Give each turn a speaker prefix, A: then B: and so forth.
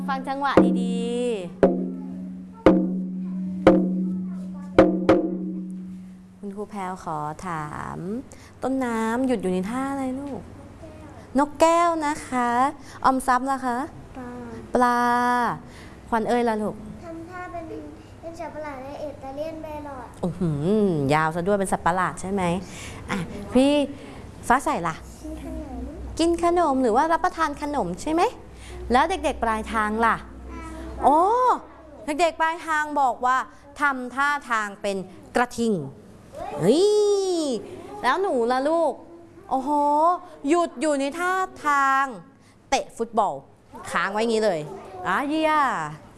A: ฟังจังหวะดีๆคุณครูแพรวขอถามต้นน้ำหยุดอยู่ในท่าอะไรลูกนกแก้วนะคะออมทรัพย์ล่ะคะปลาขวัญเอ้ยล่ะลูก
B: ทำท่าเป็นสัตว์ประหลาดในอิตาเลียนแบร์ลอด
A: ยาวซะด้วยเป็นสัตว์ประหลาดใช่ไหมอ่ะพี่ฟ้าใสล่ะกินขนมหรือว่ารับประทานขนมใช่ไหมแล้วเด็กๆปลายทางล่ะโอ้เด็กๆปลายทางบอกว่าทำท่าทางเป็นกระทิงเฮ้ยแล้วหนูล่ะลูกโอ้โหหยุดอยู่ในท่าทางเตะฟุตบอลค้างไว้งี้เลยเยี่ย